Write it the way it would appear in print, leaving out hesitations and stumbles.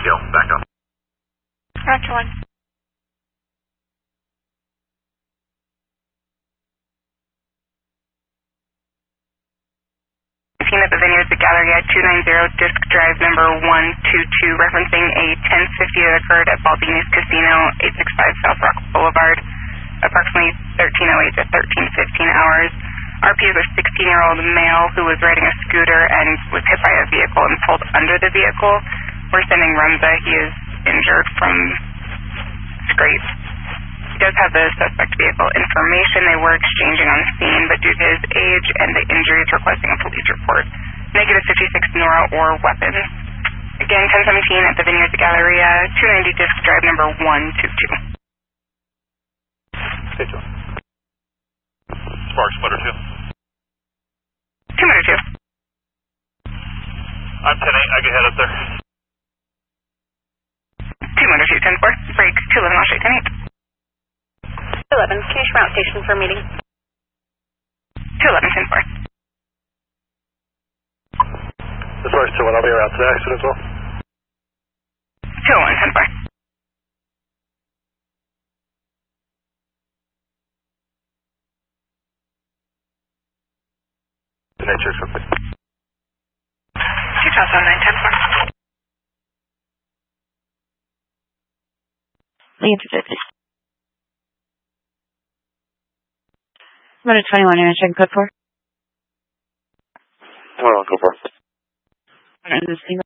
deal. Back up. Roger 1. Seen at the Vineyards at Galleria 290 Disc Drive number 122, referencing a 1050 that occurred at Baldini's Casino, 865 South Rock Boulevard, approximately 13:08 to 13:15 hours. RP is a 16-year-old male who was riding a scooter and was hit by a vehicle and pulled under the vehicle. We're sending Rumza. He is injured from scrapes. He does have the suspect vehicle information. They were exchanging on scene, but due to his age and the injuries, requesting a police report. Negative 56 Nora or weapons. Again, 1017 at the Vineyards Galleria, 290 Disc Drive number 122. Stay tuned. Spark, Splitter 2. 2 Motor 2. I'm 10-8, I can head up there. 2 Motor 2, 10-4. Break, 211, I'll shake 10-8. 211, can you route station for a meeting? 211, 10-4. This is 2-1, I'll be around to the accident as well. 201, 10-4. The nature is quickly. 2009, 10-4. Lee Interdict. Motor 21, you're checking code 4? 21, go for it. This